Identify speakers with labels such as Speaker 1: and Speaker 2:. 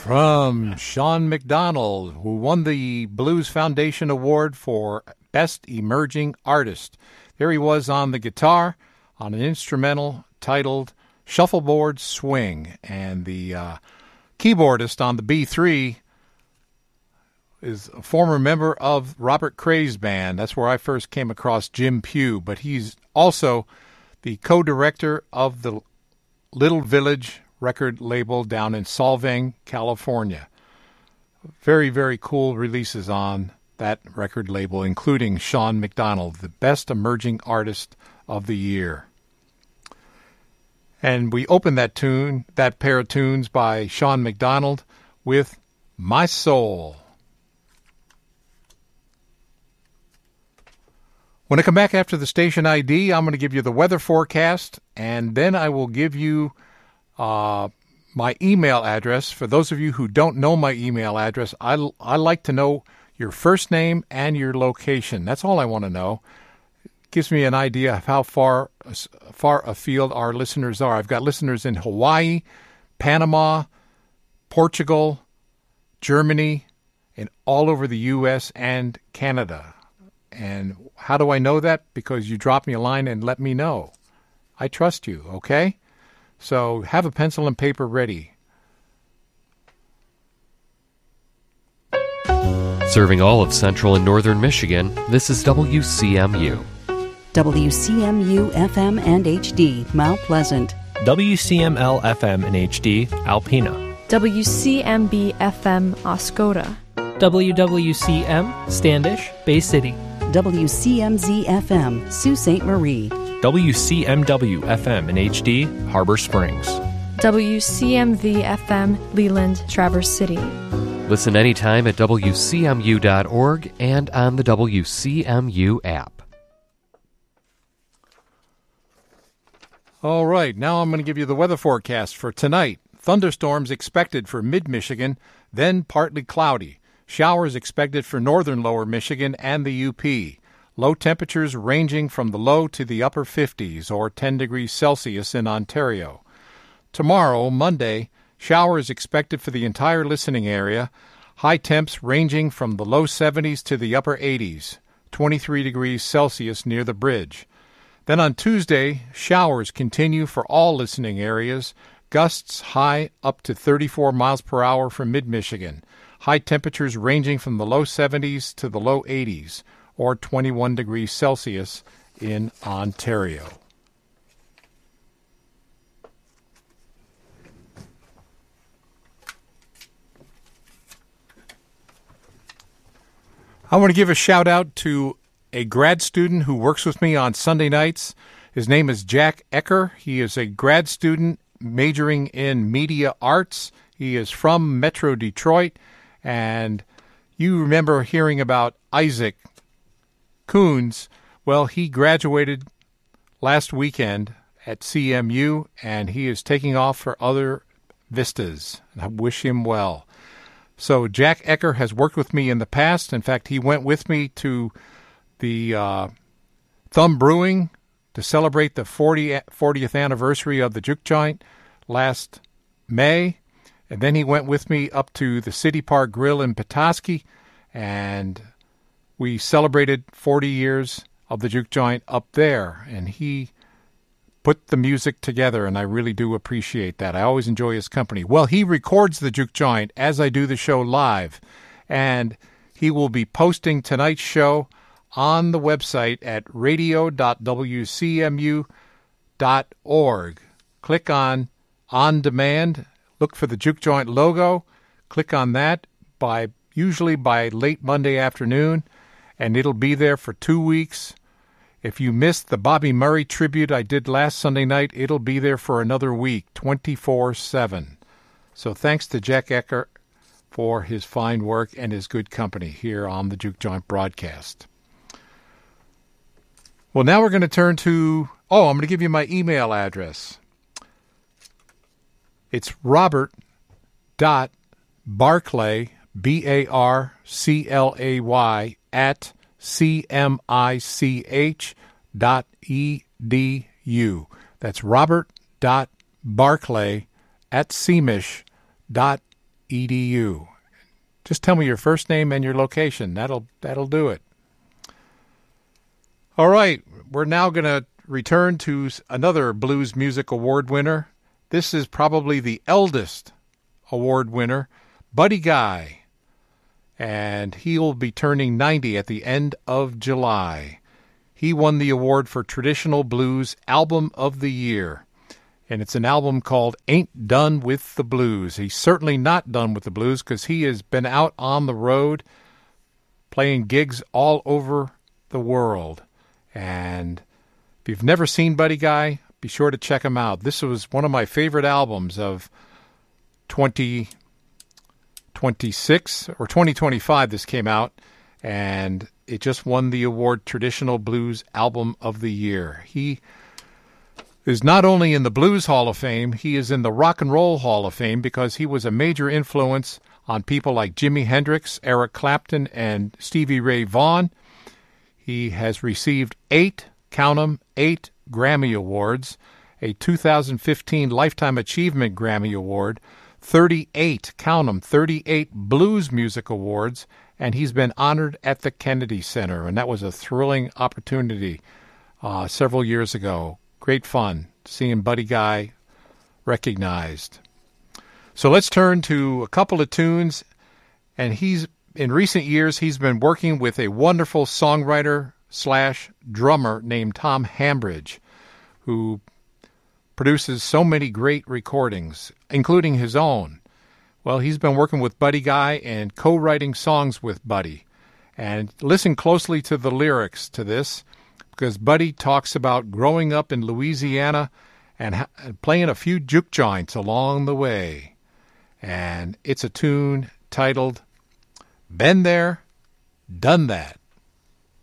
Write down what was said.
Speaker 1: from Sean McDonald, who won the Blues Foundation Award for Best Emerging Artist. There he was on the guitar on an instrumental titled Shuffleboard Swing. And the keyboardist on the B3 is a former member of Robert Cray's band. That's where I first came across Jim Pugh. But he's also the co-director of the Little Village record label down in Solvang, California. Very, very cool releases on that record label, including Sean McDonald, the Best Emerging Artist of the Year. And we opened that pair of tunes by Sean McDonald with My Soul. When I come back after the station ID, I'm going to give you the weather forecast, and then I will give you my email address. For those of you who don't know my email address, I like to know your first name and your location. That's all I want to know. It gives me an idea of how far afield our listeners are. I've got listeners in Hawaii, Panama, Portugal, Germany, and all over the U.S. and Canada. And how do I know that? Because you drop me a line and let me know. I trust you, okay? So have a pencil and paper ready.
Speaker 2: Serving all of central and northern Michigan, this is WCMU.
Speaker 3: WCMU FM and HD, Mount Pleasant.
Speaker 4: WCML FM and HD, Alpena.
Speaker 5: WCMB FM, Oscoda.
Speaker 6: WWCM, Standish, Bay City.
Speaker 3: WCMZ FM, Sault Ste. Marie.
Speaker 4: WCMW FM and HD, Harbor Springs.
Speaker 5: WCMV FM, Leland, Traverse City.
Speaker 2: Listen anytime at WCMU.org and on the WCMU app.
Speaker 1: All right, now I'm going to give you the weather forecast for tonight. Thunderstorms expected for mid-Michigan, then partly cloudy. Showers expected for northern lower Michigan and the UP. Low temperatures ranging from the low to the upper 50s or 10 degrees Celsius in Ontario. Tomorrow, Monday, showers expected for the entire listening area. High temps ranging from the low 70s to the upper 80s, 23 degrees Celsius near the bridge. Then on Tuesday, showers continue for all listening areas. Gusts high up to 34 miles per hour for mid-Michigan. High temperatures ranging from the low 70s to the low 80s, or 21 degrees Celsius in Ontario. I want to give a shout out to a grad student who works with me on Sunday nights. His name is Jack Ecker. He is a grad student majoring in media arts. He is from Metro Detroit. And you remember hearing about Isaac Coons. Well, he graduated last weekend at CMU, and he is taking off for other vistas. I wish him well. So Jack Ecker has worked with me in the past. In fact, he went with me to the Thumb Brewing to celebrate the 40th anniversary of the Juke Joint last May. And then he went with me up to the City Park Grill in Petoskey, and we celebrated 40 years of the Juke Joint up there. And he put the music together, and I really do appreciate that. I always enjoy his company. Well, he records the Juke Joint as I do the show live, and he will be posting tonight's show on the website at radio.wcmu.org. Click on Demand. Look for the Juke Joint logo. Click on that usually by late Monday afternoon, and it'll be there for 2 weeks. If you missed the Bobby Murray tribute I did last Sunday night, it'll be there for another week, 24/7. So thanks to Jack Ecker for his fine work and his good company here on the Juke Joint broadcast. Well, now we're going to turn to, I'm going to give you my email address. It's robert.barclay, BARCLAY, at cmich.edu. That's robert.barclay at cmich.edu. Just tell me your first name and your location. That'll do it. All right, we're now going to return to another Blues Music Award winner. This is probably the eldest award winner, Buddy Guy, and he'll be turning 90 at the end of July. He won the award for Traditional Blues Album of the Year, and it's an album called Ain't Done with the Blues. He's certainly not done with the blues because he has been out on the road playing gigs all over the world. And if you've never seen Buddy Guy, be sure to check him out. This was one of my favorite albums of 2026 or 2025 this came out, and it just won the award Traditional Blues Album of the Year. He is not only in the Blues Hall of Fame, he is in the Rock and Roll Hall of Fame because he was a major influence on people like Jimi Hendrix, Eric Clapton, and Stevie Ray Vaughan. He has received 8 Grammy Awards, a 2015 Lifetime Achievement Grammy Award, 38 Blues Music Awards, and he's been honored at the Kennedy Center, and that was a thrilling opportunity several years ago. Great fun seeing Buddy Guy recognized. So let's turn to a couple of tunes, and in recent years he's been working with a wonderful songwriter/drummer named Tom Hambridge, who produces so many great recordings, including his own. Well, he's been working with Buddy Guy and co-writing songs with Buddy. And listen closely to the lyrics to this, because Buddy talks about growing up in Louisiana and playing a few juke joints along the way. And it's a tune titled Been There, Done That.